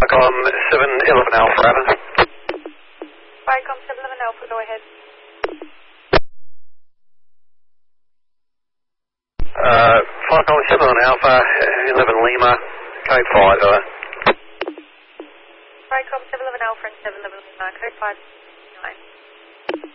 Vicom 711 Alpha, over. Vicom 711 Alpha, go ahead. Vicom 711 Alpha, 11 Lima, code 5, over. Vicom 711 Alpha and 711 Lima, code 5, 9.